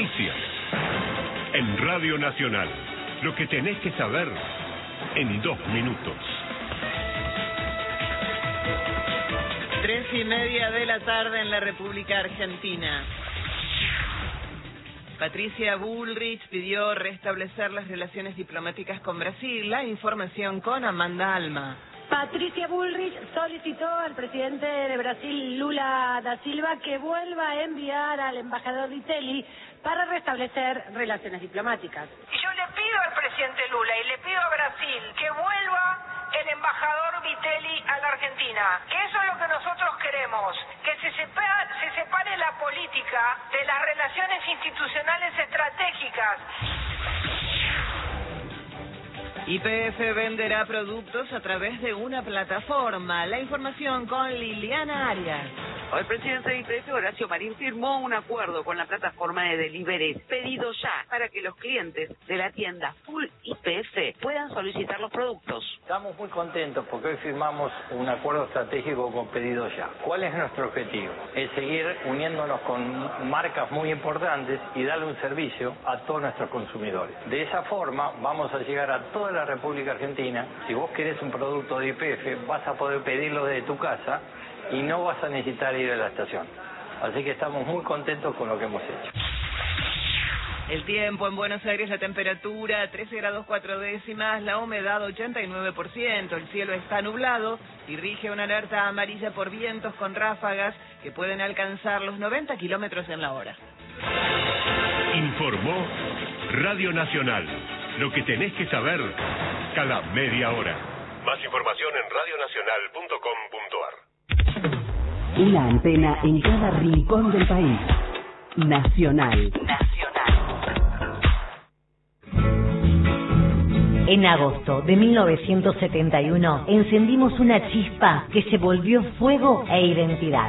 Noticias. En Radio Nacional. Lo que tenés que saber en 2 minutos. 3:30 de la tarde en la República Argentina. Patricia Bullrich pidió restablecer las relaciones diplomáticas con Brasil. La información con Amanda Alma. Patricia Bullrich solicitó al presidente de Brasil, Lula da Silva, que vuelva a enviar al embajador Vitelli para restablecer relaciones diplomáticas. Yo le pido al presidente Lula y le pido a Brasil que vuelva el embajador Vitelli a la Argentina, que eso es lo que nosotros queremos, que se separe la política de las relaciones institucionales estratégicas. YPF venderá productos a través de una plataforma. La información con Liliana Arias. El presidente de YPF, Horacio Marín, firmó un acuerdo con la plataforma de delivery Pedido Ya para que los clientes de la tienda Full YPF puedan solicitar los productos. Estamos muy contentos porque hoy firmamos un acuerdo estratégico con Pedido Ya. ¿Cuál es nuestro objetivo? Es seguir uniéndonos con marcas muy importantes y darle un servicio a todos nuestros consumidores. De esa forma vamos a llegar a toda la República Argentina. Si vos querés un producto de YPF, vas a poder pedirlo desde tu casa y no vas a necesitar ir a la estación. Así que estamos muy contentos con lo que hemos hecho. El tiempo en Buenos Aires, la temperatura 13 grados 4 décimas, la humedad 89%, el cielo está nublado y rige una alerta amarilla por vientos con ráfagas que pueden alcanzar los 90 kilómetros en la hora. Informó Radio Nacional. Lo que tenés que saber cada media hora. Más información en radionacional.com.ar. Una antena en cada rincón del país. Nacional. En agosto de 1971 encendimos una chispa que se volvió fuego e identidad.